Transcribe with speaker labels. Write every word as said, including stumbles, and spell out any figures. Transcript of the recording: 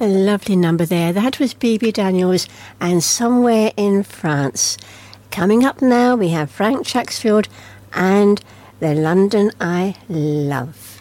Speaker 1: A lovely number there. That was B B Daniels and Somewhere in France. Coming up now, we have Frank Chacksfield and The London I Love.